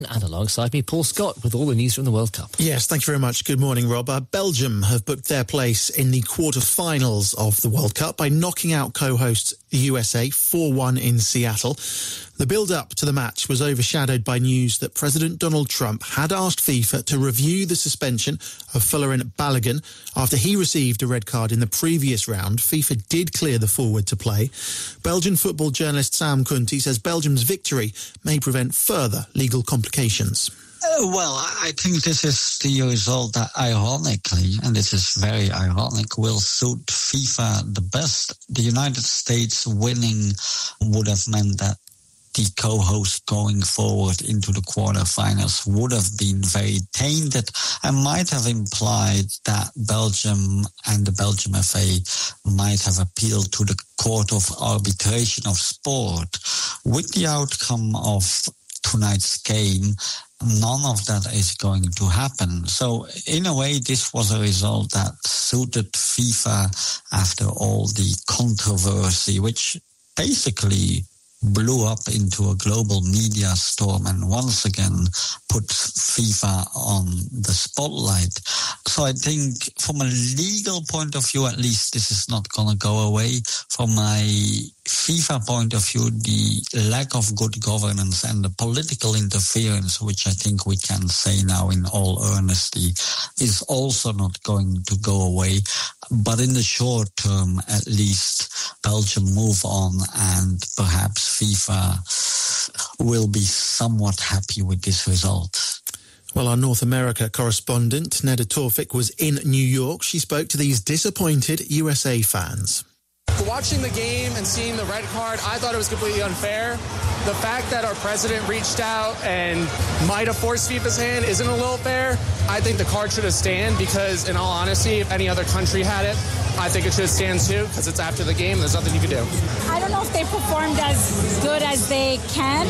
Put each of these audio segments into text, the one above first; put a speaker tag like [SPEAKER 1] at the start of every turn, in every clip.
[SPEAKER 1] And alongside me, Paul Scott, with all the news from the World Cup.
[SPEAKER 2] Yes, thank you very much. Good morning, Rob. Belgium have booked their place in the quarter-finals of the World Cup by knocking out co-hosts the USA 4-1 in Seattle. The build-up to the match was overshadowed by news that President Donald Trump had asked FIFA to review the suspension of Folarin Balogun after he received a red card in the previous round. FIFA did clear the forward to play. Belgian football journalist Sam Kunti says Belgium's victory may prevent further legal complications.
[SPEAKER 3] Well, I think this is the result that ironically, and this is very ironic, will suit FIFA the best. The United States winning would have meant that the co-host going forward into the quarterfinals would have been very tainted and might have implied that Belgium and the Belgium FA might have appealed to the Court of Arbitration of Sport. With the outcome of tonight's game, none of that is going to happen. So in a way, this was a result that suited FIFA after all the controversy, which basically blew up into a global media storm and once again put FIFA on the spotlight. So I think from a legal point of view, at least, this is not going to go away. From my FIFA point of view, the lack of good governance and the political interference, which I think we can say now in all earnesty, is also not going to go away. But in the short term, at least, Belgium move on and perhaps FIFA will be somewhat happy with this result.
[SPEAKER 2] Well, our North America correspondent, Neda Tawfik, was in New York. She spoke to these disappointed USA fans.
[SPEAKER 4] Watching the game and seeing the red card, I thought it was completely unfair. The fact that our president reached out and might have forced FIFA's hand isn't a little fair. I think the card should have stand because, in all honesty, if any other country had it, I think it should stand too because it's after the game. There's nothing you can do.
[SPEAKER 5] I don't know if they performed as good as they can,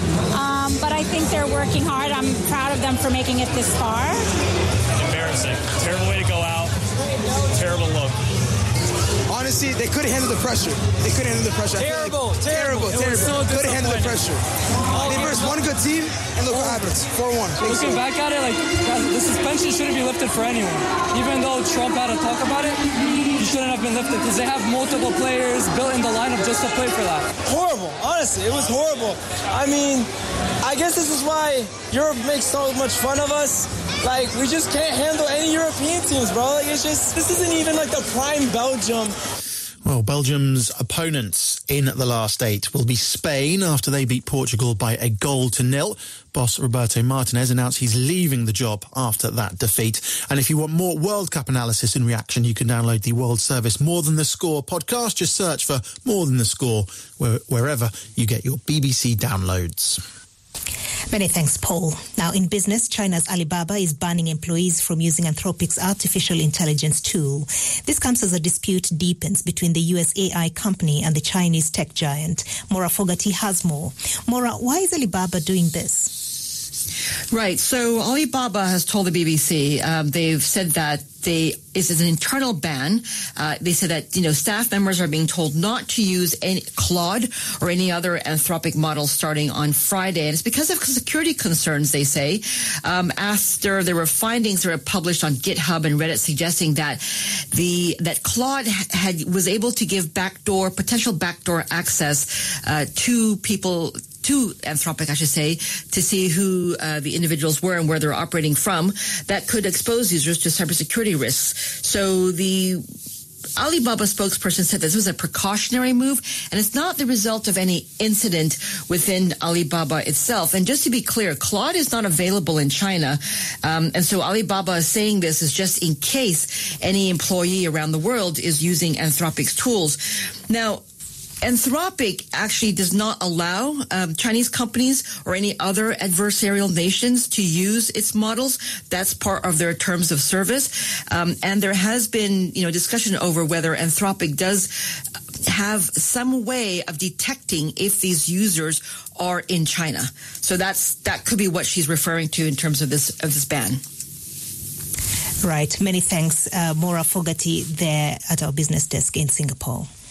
[SPEAKER 5] but I think they're working hard. I'm proud of them for making it this far.
[SPEAKER 6] Embarrassing. Terrible way to go out. Terrible look.
[SPEAKER 7] Honestly, they couldn't handle the pressure. Terrible. Couldn't handle the pressure. They versed one good team, and look what happens. 4-1.
[SPEAKER 8] Looking back at it, the suspension shouldn't be lifted for anyone. Even though Trump had to talk about it, he shouldn't have been lifted because they have multiple players built in the lineup just to play for that.
[SPEAKER 9] Horrible. Honestly, it was horrible. I mean, I guess this is why Europe makes so much fun of us. We just can't handle any European teams, bro. This isn't even the prime Belgium.
[SPEAKER 2] Well, Belgium's opponents in the last eight will be Spain after they beat Portugal by 1-0. Boss Roberto Martinez announced he's leaving the job after that defeat. And if you want more World Cup analysis and reaction, you can download the World Service More Than the Score podcast. Just search for More Than the Score wherever you get your BBC downloads.
[SPEAKER 10] Many thanks, Paul. Now, in business, China's Alibaba is banning employees from using Anthropic's artificial intelligence tool. This comes as a dispute deepens between the US AI company and the Chinese tech giant. Maura Fogarty has more. Maura, why is Alibaba doing this?
[SPEAKER 11] Right. So Alibaba has told the BBC, they've said that this is an internal ban. They said that, staff members are being told not to use any Claude or any other Anthropic model starting on Friday. And it's because of security concerns, they say, after there were findings that were published on GitHub and Reddit suggesting that Claude was able to give potential backdoor access to Anthropic, I should say, to see who the individuals were and where they're operating from, that could expose users to cybersecurity risks. So the Alibaba spokesperson said this was a precautionary move, and it's not the result of any incident within Alibaba itself. And just to be clear, Claude is not available in China, and so Alibaba is saying this is just in case any employee around the world is using Anthropic's tools. Now, Anthropic actually does not allow Chinese companies or any other adversarial nations to use its models. That's part of their terms of service. And there has been, discussion over whether Anthropic does have some way of detecting if these users are in China. So that could be what she's referring to in terms of this ban.
[SPEAKER 10] Right. Many thanks, Maura Fogarty, there at our business desk in Singapore.